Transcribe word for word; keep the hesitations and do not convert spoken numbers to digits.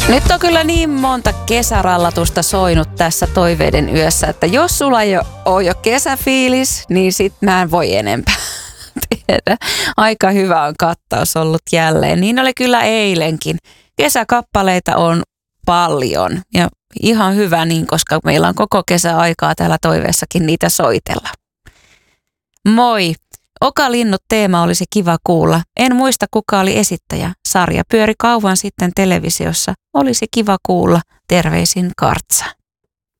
Nyt on kyllä niin monta kesärallatusta soinut tässä toiveiden yössä, että jos sulla ei ole jo kesäfiilis, niin sit mä en voi enempää tehdä. Aika hyvä on kattaus ollut jälleen. Niin oli kyllä eilenkin. Kesäkappaleita on paljon ja ihan hyvä niin, koska meillä on koko kesä aikaa täällä toiveessakin niitä soitella. Moi! Okalinnut teema olisi kiva kuulla. En muista kuka oli esittäjä. Sarja pyöri kauan sitten televisiossa. Olisi kiva kuulla. Terveisin Kartsa.